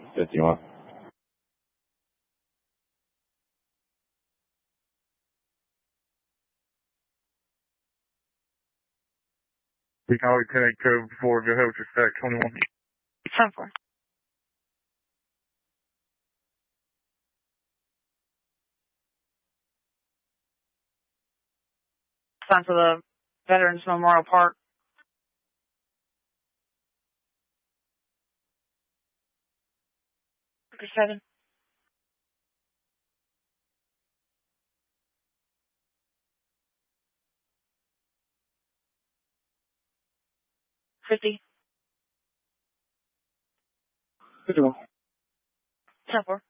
51. Holly 10 code 4, go ahead with your stack 21. 10-4. Time for the Veterans Memorial Park. Marker 7. $50. 51. 10-4.